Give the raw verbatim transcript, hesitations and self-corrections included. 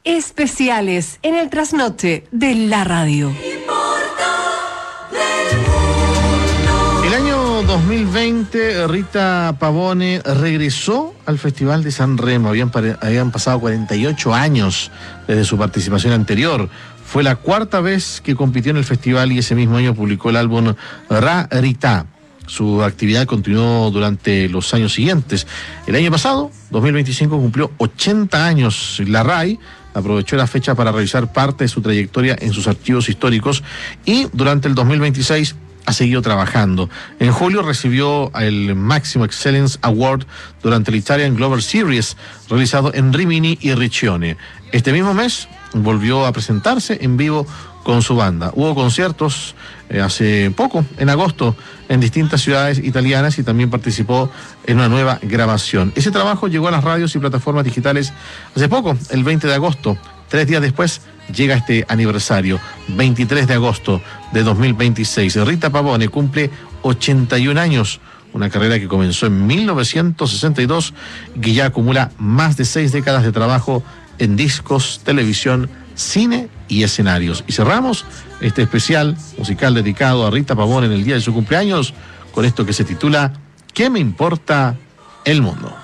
Especiales en el trasnoche de la radio. El año dos mil veinte, Rita Pavone regresó al Festival de San Remo. Habían, habían pasado cuarenta y ocho años desde su participación anterior. Fue la cuarta vez que compitió en el festival y ese mismo año publicó el álbum Rarita. Su actividad continuó durante los años siguientes. El año pasado, dos mil veinticinco, cumplió ochenta años. La R A I aprovechó la fecha para revisar parte de su trayectoria en sus archivos históricos y durante el dos mil veintiséis ha seguido trabajando. En julio recibió el Maximum Excellence Award durante el Italian Global Series, realizado en Rimini y Riccione. Este mismo mes volvió a presentarse en vivo con su banda. Hubo conciertos eh, hace poco, en agosto, en distintas ciudades italianas y también participó en una nueva grabación. Ese trabajo llegó a las radios y plataformas digitales hace poco, el veinte de agosto. Tres días después llega este aniversario, veintitrés de agosto de dos mil veintiséis. Rita Pavone cumple ochenta y un años, una carrera que comenzó en mil novecientos sesenta y dos y que ya acumula más de seis décadas de trabajo en discos, televisión, cine y escenarios. Y cerramos este especial musical dedicado a Rita Pavone en el día de su cumpleaños con esto que se titula ¿Qué me importa el mundo?